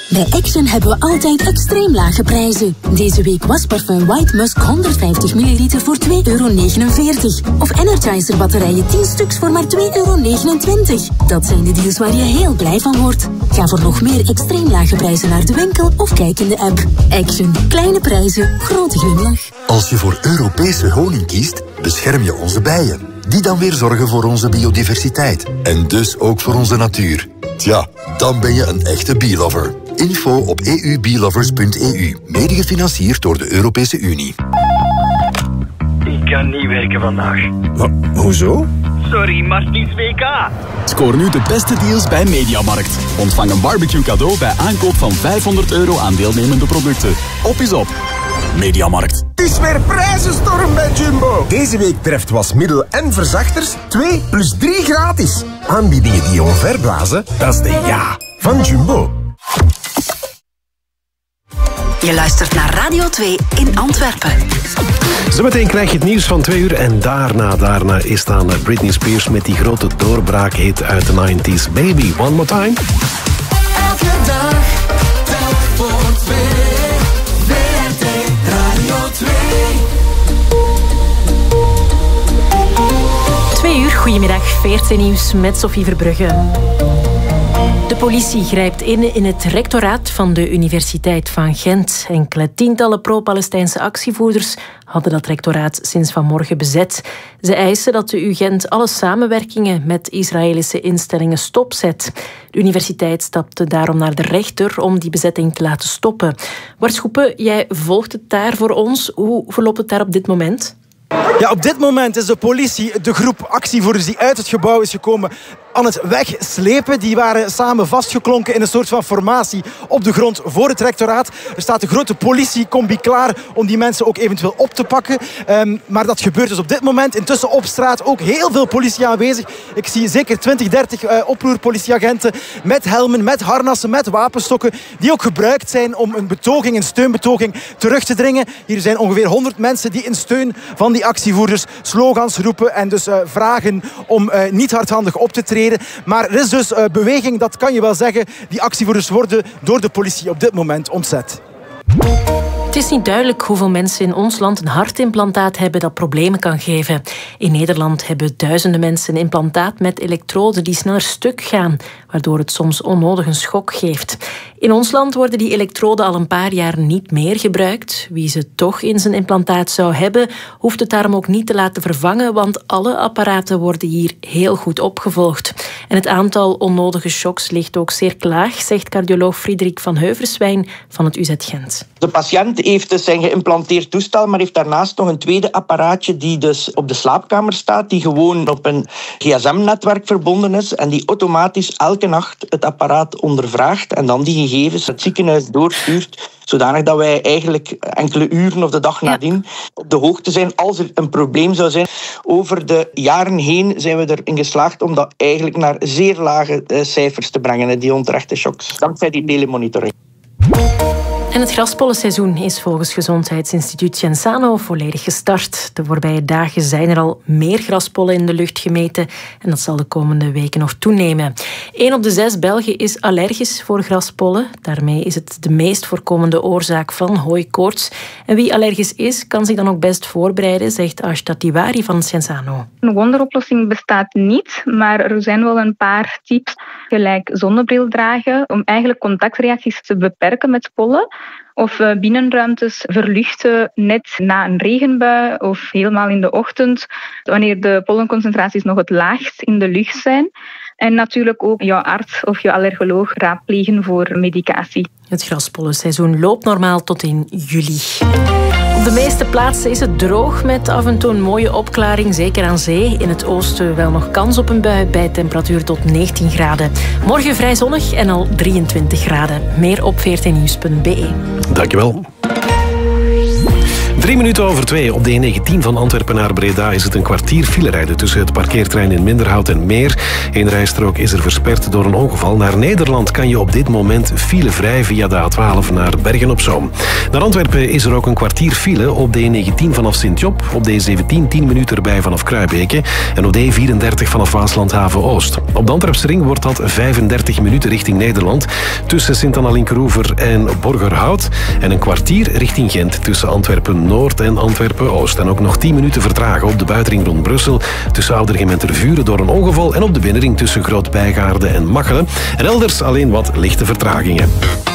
Bij Action hebben we altijd extreem lage prijzen. Deze week wasparfum White Musk 150 ml voor €2,49. Of Energizer batterijen 10 stuks voor maar €2,29. Dat zijn de deals waar je heel blij van wordt. Ga voor nog meer extreem lage prijzen naar de winkel of kijk in de app. Action. Kleine prijzen, grote glimlach. Als je voor Europese honing kiest, bescherm je onze bijen. Die dan weer zorgen voor onze biodiversiteit. En dus ook voor onze natuur. Tja, dan ben je een echte bee-lover. Info op eubeelovers.eu. Mede gefinancierd door de Europese Unie. Ik kan niet werken vandaag. Maar, hoezo? Sorry, maar het is WK. Scoor nu de beste deals bij Mediamarkt. Ontvang een barbecue cadeau bij aankoop van €500 aan deelnemende producten. Op is op. Mediamarkt. Het is weer prijzenstorm bij Jumbo. Deze week treft wasmiddel en verzachters 2 + 3 gratis. Aanbiedingen die je omverblazen, dat is de ja van Jumbo. Je luistert naar Radio 2 in Antwerpen. Zometeen krijg je het nieuws van 2 uur en daarna is dan Britney Spears met die grote doorbraakhit uit de 90s. Baby, one more time. Elke dag, telk voor 2. WRT Radio 2. 2 uur, goedemiddag. VRT Nieuws met Sophie Verbrugge. De politie grijpt in het rectoraat van de Universiteit van Gent. Enkele tientallen pro-Palestijnse actievoerders hadden dat rectoraat sinds vanmorgen bezet. Ze eisen dat de UGent alle samenwerkingen met Israëlische instellingen stopzet. De universiteit stapte daarom naar de rechter om die bezetting te laten stoppen. Bart Schoepen, jij volgt het daar voor ons. Hoe verloopt het daar op dit moment? Ja, op dit moment is de politie de groep actievoerders die uit het gebouw is gekomen aan het wegslepen. Die waren samen vastgeklonken in een soort van formatie op de grond voor het rectoraat. Er staat een grote politiecombi klaar om die mensen ook eventueel op te pakken. Maar dat gebeurt dus op dit moment. Intussen op straat ook heel veel politie aanwezig. Ik zie zeker 20, 30 oproerpolitieagenten met helmen, met harnassen, met wapenstokken, die ook gebruikt zijn om een steunbetoging terug te dringen. Hier zijn ongeveer 100 mensen die in steun van die actievoerders slogans roepen en dus vragen om niet hardhandig op te treden. Maar er is dus beweging, dat kan je wel zeggen. Die actievoerders worden door de politie op dit moment ontzet. Het is niet duidelijk hoeveel mensen in ons land een hartimplantaat hebben dat problemen kan geven. In Nederland hebben duizenden mensen een implantaat met elektroden die sneller stuk gaan, waardoor het soms onnodig een schok geeft. In ons land worden die elektroden al een paar jaar niet meer gebruikt. Wie ze toch in zijn implantaat zou hebben, hoeft het daarom ook niet te laten vervangen, want alle apparaten worden hier heel goed opgevolgd. En het aantal onnodige shocks ligt ook zeer laag, zegt cardioloog Frederik van Heuverswijn van het UZ Gent. De patiënt heeft dus zijn geïmplanteerd toestel, maar heeft daarnaast nog een tweede apparaatje die dus op de slaapkamer staat, die gewoon op een gsm-netwerk verbonden is en die automatisch elke nacht het apparaat ondervraagt en dan die gegevens het ziekenhuis doorstuurt, zodanig dat wij eigenlijk enkele uren of de dag nadien op de hoogte zijn als er een probleem zou zijn. Over de jaren heen zijn we erin geslaagd om dat eigenlijk naar zeer lage cijfers te brengen, die onterechte shocks, dankzij die telemonitoring. En het graspollenseizoen is volgens Gezondheidsinstituut Genzano volledig gestart. De voorbije dagen zijn er al meer graspollen in de lucht gemeten en dat zal de komende weken nog toenemen. 1 op de 6 Belgen is allergisch voor graspollen. Daarmee is het de meest voorkomende oorzaak van hooikoorts. En wie allergisch is, kan zich dan ook best voorbereiden, zegt Ashta Tiwari van Genzano. Een wonderoplossing bestaat niet, maar er zijn wel een paar tips, gelijk zonnebril dragen, om eigenlijk contactreacties te beperken met pollen. Of binnenruimtes verluchten net na een regenbui of helemaal in de ochtend, wanneer de pollenconcentraties nog het laagst in de lucht zijn. En natuurlijk ook jouw arts of je allergoloog raadplegen voor medicatie. Het graspollenseizoen loopt normaal tot in juli. Op de meeste plaatsen is het droog met af en toe een mooie opklaring, zeker aan zee. In het oosten wel nog kans op een bui bij temperatuur tot 19 graden. Morgen vrij zonnig en al 23 graden. Meer op vrtnieuws.be. Dankjewel. 3 minuten over 2 op de E19 van Antwerpen naar Breda is het een kwartier file rijden tussen het parkeerterrein in Minderhout en Meer. Eén rijstrook is er versperd door een ongeval. Naar Nederland kan je op dit moment filevrij via de A12 naar Bergen-op-Zoom. Naar Antwerpen is er ook een kwartier file op de E19 vanaf Sint-Job, op de E17 10 minuten erbij vanaf Kruibeke en op de E34 vanaf Waasland-Haven-Oost. Op de Antwerpse ring wordt dat 35 minuten richting Nederland tussen Sint-Anna-Linkeroever en Borgerhout en een kwartier richting Gent tussen Antwerpen-Noord en Antwerpen-Oost. En ook nog 10 minuten vertragen op de buitenring rond Brussel tussen Oudergem en Tervuren door een ongeval en op de binnenring tussen Groot-Bijgaarde en Machelen. En elders alleen wat lichte vertragingen.